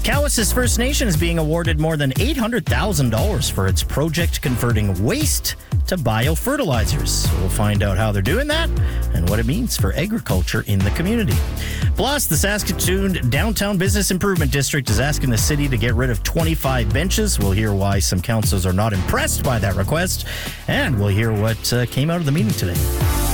Cowessess First Nation is being awarded more than $800,000 for its project converting waste to biofertilizers. We'll find out how they're doing that and what it means for agriculture in the community. Plus, the Saskatoon Downtown Business Improvement District is asking the city to get rid of 25 benches. We'll hear why some councils are not impressed by that request, and we'll hear what came out of the meeting today.